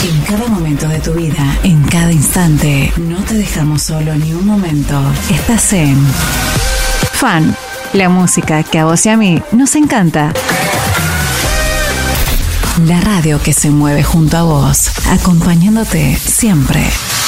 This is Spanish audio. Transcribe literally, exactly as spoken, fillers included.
En cada momento de tu vida, en cada instante, no te dejamos solo ni un momento. Estás en Fan, la música que a vos y a mí nos encanta. La radio que se mueve junto a vos, acompañándote siempre.